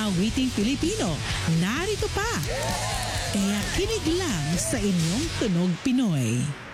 awiting Pilipino. Narito pa. Kaya kinig lang sa inyong Tunog Pinoy.